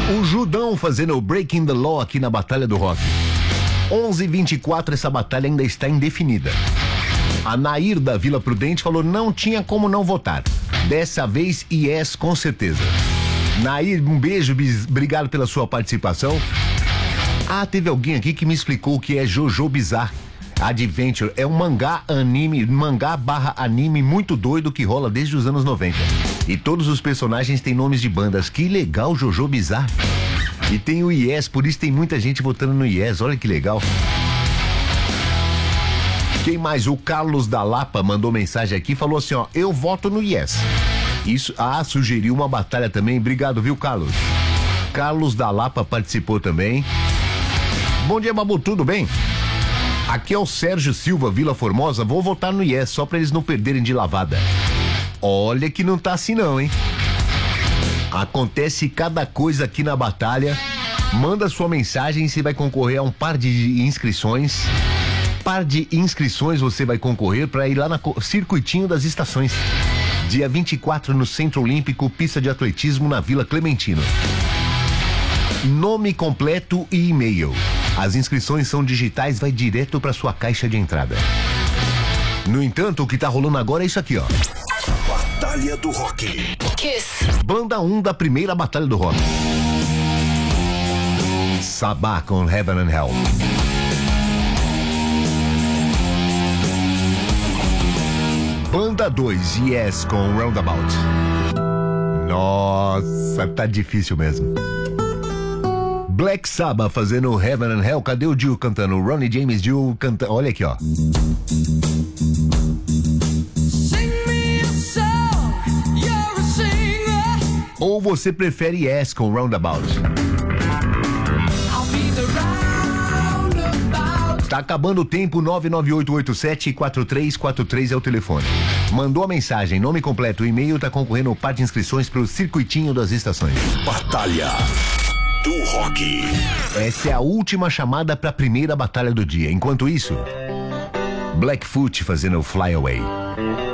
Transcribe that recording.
O Judão fazendo o Breaking the Law aqui na Batalha do Rock. 11h24, essa batalha ainda está indefinida. A Nair da Vila Prudente falou: não tinha como não votar. Dessa vez, yes, com certeza. Nair, um beijo, obrigado pela sua participação. Ah, teve alguém aqui que me explicou o que é Jojo Bizarre Adventure. É um mangá barra anime muito doido que rola desde os anos 90. E todos os personagens têm nomes de bandas. Que legal, Jojo Bizarre. E tem o Yes, por isso tem muita gente votando no Yes. Olha que legal. Quem mais? O Carlos da Lapa mandou mensagem aqui, falou assim, ó: eu voto no Yes. Isso, sugeriu uma batalha também. Obrigado, viu, Carlos? Carlos da Lapa participou também. Bom dia, Babu, tudo bem? Aqui é o Sérgio Silva, Vila Formosa. Vou votar no Yes, só pra eles não perderem de lavada. Olha que não tá assim não, hein? Acontece cada coisa aqui na batalha. Manda sua mensagem e você vai concorrer a um par de inscrições. Você vai concorrer para ir lá no Circuitinho das Estações. Dia 24 no Centro Olímpico, pista de atletismo na Vila Clementino. Nome completo e e-mail. As inscrições são digitais, vai direto para sua caixa de entrada. No entanto, o que tá rolando agora é isso aqui, ó. Batalha do Rock. Kiss. Banda 1 da primeira Batalha do Rock. Sabá com Heaven and Hell. Banda 2, Yes com Roundabout. Nossa, tá difícil mesmo. Black Sabbath fazendo Heaven and Hell. Cadê o Dio cantando? O Ronnie James Dio cantando. Olha aqui, ó. Ou você prefere Yes com Roundabout? Tá acabando o tempo. 99887-4343 é o telefone. Mandou a mensagem, nome completo, e-mail, tá concorrendo ao par de inscrições pro Circuitinho das Estações. Batalha do Rock. Essa é a última chamada pra primeira batalha do dia. Enquanto isso, Blackfoot fazendo Fly Away.